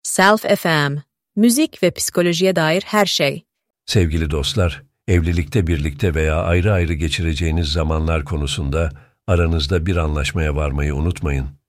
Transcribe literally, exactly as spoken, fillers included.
Self F M, müzik ve psikolojiye dair her şey. Sevgili dostlar, evlilikte birlikte veya ayrı ayrı geçireceğiniz zamanlar konusunda aranızda bir anlaşmaya varmayı unutmayın.